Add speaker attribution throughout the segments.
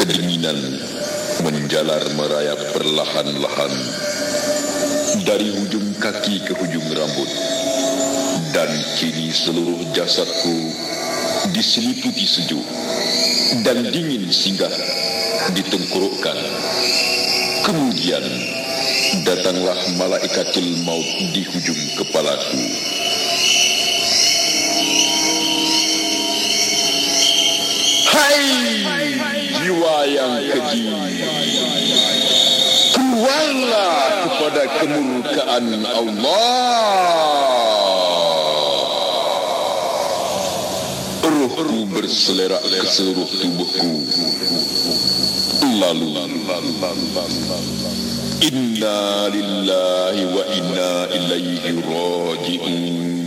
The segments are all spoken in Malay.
Speaker 1: Kedinginan menjalar merayap perlahan-lahan dari hujung kaki ke hujung rambut, dan kini seluruh jasadku diseliputi sejuk dan dingin singgah di tengkorokkan. Kemudian datanglah malaikatul maut di hujung kepalaku. Hai jiwa yang keji, keluarlah kepada kemurkaan Allah. Rohku berselerak ke seluruh tubuhku. Lalu inna lillahi wa inna ilaihi raji'un.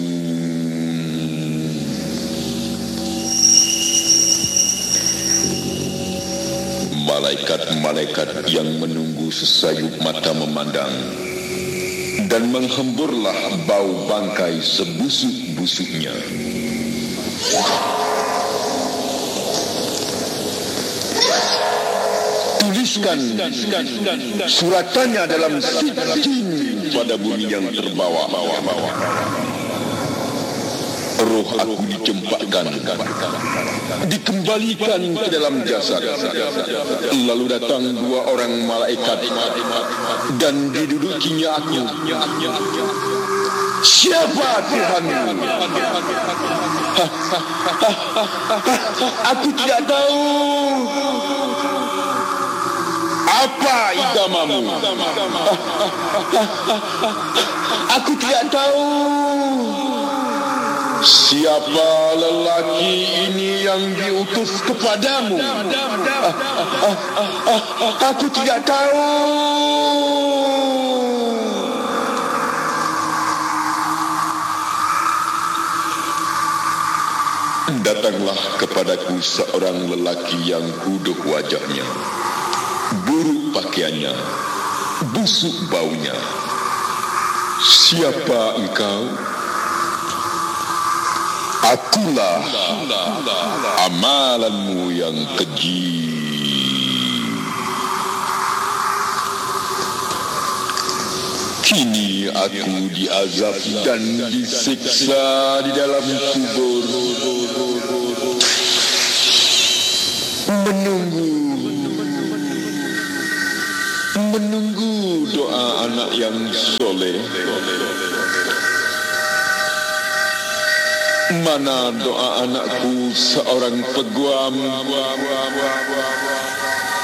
Speaker 1: Malaikat-malaikat yang menunggu sesayup mata memandang, dan menghemburlah bau bangkai sebusuk-busuknya. Tuliskan suratannya dalam sijin pada bumi yang terbawa. Roh aku dicempakkan, dikembalikan ke dalam jasad. Lalu datang dua orang malaikat dan didudukinya aku. Siapa Tuhanmu? Aku tidak tahu. Apa agamamu? Aku tidak tahu. Siapa lelaki ini yang diutus kepadamu? Aku tidak tahu. Datanglah kepadaku seorang lelaki yang kuduk wajahnya, buruk pakaiannya, busuk baunya. Siapa engkau? Akulah amalanmu yang keji. Kini aku diazab dan disiksa di dalam kubur, menunggu doa anak yang soleh. Mana doa anakku seorang peguam?